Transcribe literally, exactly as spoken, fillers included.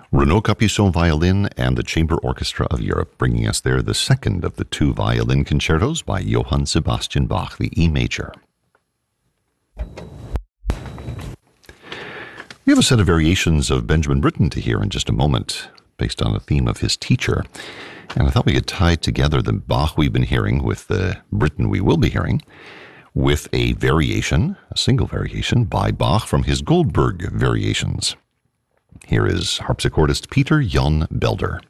Renaud Capuçon violin and the Chamber Orchestra of Europe, bringing us there the second of the two violin concertos by Johann Sebastian Bach, the E major. We have a set of variations of Benjamin Britten to hear in just a moment, based on a theme of his teacher. And I thought we could tie together the Bach we've been hearing with the Britten we will be hearing, with a variation, a single variation, by Bach from his Goldberg variations. Here is harpsichordist Peter Jan Belder.